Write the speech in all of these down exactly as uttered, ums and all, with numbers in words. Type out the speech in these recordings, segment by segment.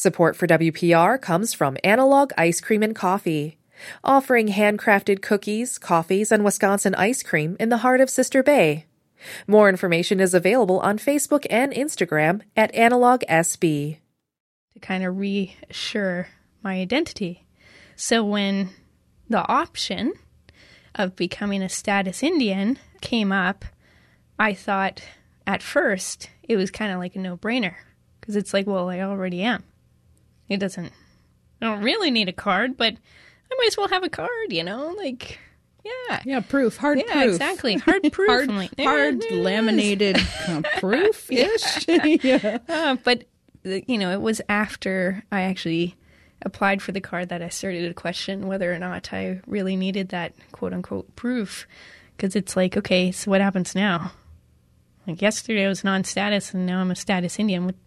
Support for W P R comes from Analog Ice Cream and Coffee, offering handcrafted cookies, coffees, and Wisconsin ice cream in the heart of Sister Bay. More information is available on Facebook and Instagram at Analog S B. To kind of reassure my identity. So when the option of becoming a status Indian came up, I thought at first it was kind of like a no-brainer. Because it's like, well, I already am. It doesn't, I don't really need a card, but I might as well have a card, you know? Like, yeah. Yeah, proof, hard yeah, proof. Yeah, exactly. Hard proof. hard I'm like, hard laminated uh, proof-ish. yeah. Uh, but, you know, it was after I actually applied for the card that I started to question whether or not I really needed that quote-unquote proof. Because it's like, okay, so what happens now? Like, yesterday I was non-status, and now I'm a status Indian. What,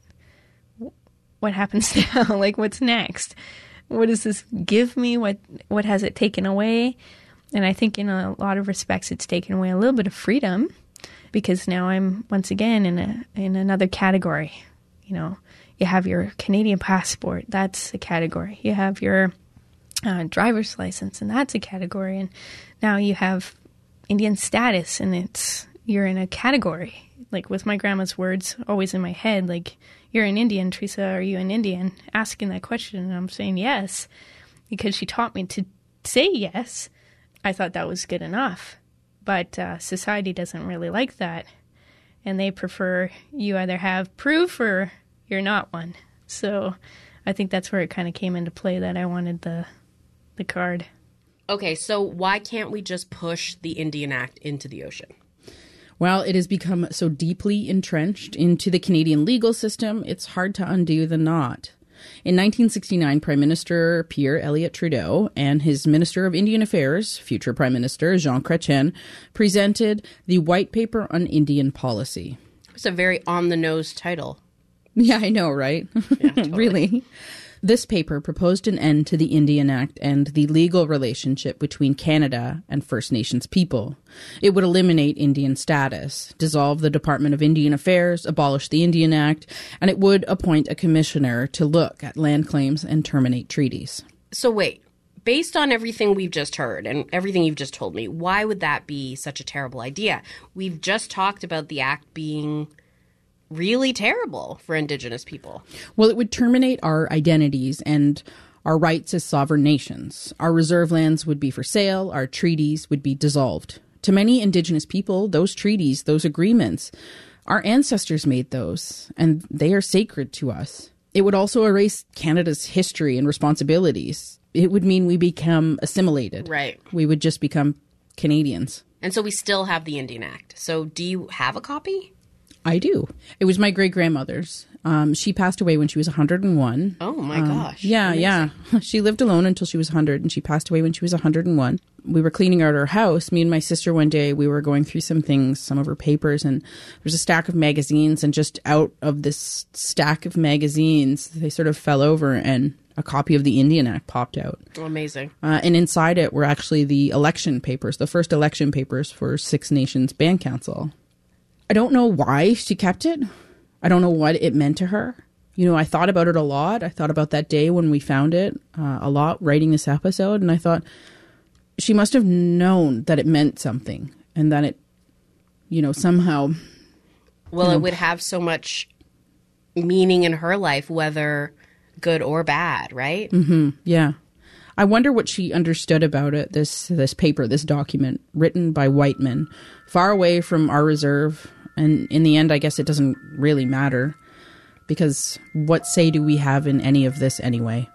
what happens now? Like, what's next? What does this give me? What what has it taken away? And I think in a lot of respects it's taken away a little bit of freedom, because now I'm once again in a in another category. You know, you have your Canadian passport, that's a category. You have your uh, driver's license, and that's a category. And now you have Indian status, and it's you're in a category. Like, with my grandma's words always in my head, like, you're an Indian, Teresa, are you an Indian? Asking that question, and I'm saying yes, because she taught me to say yes. I thought that was good enough. But uh, society doesn't really like that, and they prefer you either have proof or you're not one. So I think that's where it kind of came into play, that I wanted the the card. Okay, so why can't we just push the Indian Act into the ocean? Well, it has become so deeply entrenched into the Canadian legal system, it's hard to undo the knot. In nineteen sixty-nine, Prime Minister Pierre Elliott Trudeau and his Minister of Indian Affairs, future Prime Minister Jean Chrétien, presented the White Paper on Indian Policy. It's a very on-the-nose title. Yeah, I know, right? Yeah, totally. Really? This paper proposed an end to the Indian Act and the legal relationship between Canada and First Nations people. It would eliminate Indian status, dissolve the Department of Indian Affairs, abolish the Indian Act, and it would appoint a commissioner to look at land claims and terminate treaties. So wait, based on everything we've just heard and everything you've just told me, why would that be such a terrible idea? We've just talked about the act being really terrible for Indigenous people. Well, it would terminate our identities and our rights as sovereign nations. Our reserve lands would be for sale. Our treaties would be dissolved. To many Indigenous people, those treaties, those agreements, our ancestors made those, and they are sacred to us. It would also erase Canada's history and responsibilities. It would mean we become assimilated. Right. We would just become Canadians. And so we still have the Indian Act. So do you have a copy? I do. It was my great-grandmother's. Um, she passed away when she was one hundred one. Oh, my um, gosh. Yeah, Amazing. yeah. She lived alone until she was one hundred, and she passed away when she was one hundred one. We were cleaning out her house. Me and my sister one day, we were going through some things, some of her papers, and there was a stack of magazines, and just out of this stack of magazines, they sort of fell over, and a copy of the Indian Act popped out. Oh, amazing. Uh, and inside it were actually the election papers, the first election papers for Six Nations Band Council. I don't know why she kept it. I don't know what it meant to her. You know, I thought about it a lot. I thought about that day when we found it uh, a lot, writing this episode. And I thought she must have known that it meant something, and that it, you know, somehow... Well, you know, it would have so much meaning in her life, whether good or bad, right? Mm-hmm, yeah. I wonder what she understood about it, this this paper, this document, written by white men, far away from our reserve. And in the end, I guess it doesn't really matter, because what say do we have in any of this anyway?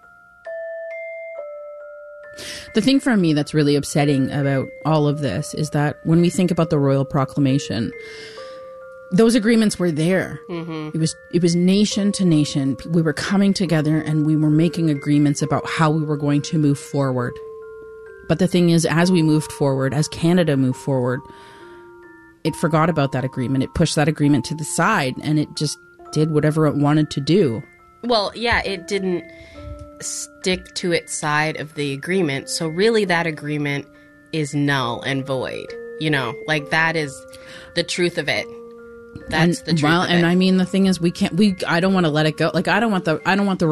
The thing for me that's really upsetting about all of this is that when we think about the Royal Proclamation, those agreements were there. Mm-hmm. It was it was nation to nation. We were coming together and we were making agreements about how we were going to move forward. But the thing is, as we moved forward, as Canada moved forward, it forgot about that agreement. It pushed that agreement to the side, and it just did whatever it wanted to do. Well, yeah, it didn't stick to its side of the agreement. So really that agreement is null and void. You know, like, that is the truth of it. That's and, the truth well, of and it. I mean, the thing is, we can't, we, I don't want to let it go. Like, I don't want the, I don't want the